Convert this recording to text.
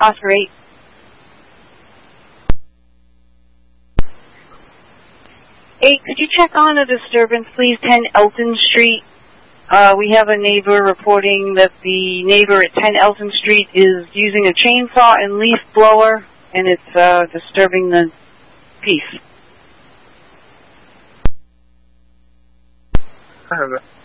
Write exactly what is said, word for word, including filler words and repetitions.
Oscar eight. Eight, could you check on a disturbance, please? ten Elton Street. Uh, we have a neighbor reporting that the neighbor at ten Elton Street is using a chainsaw and leaf blower, and it's uh, disturbing the peace. I have that.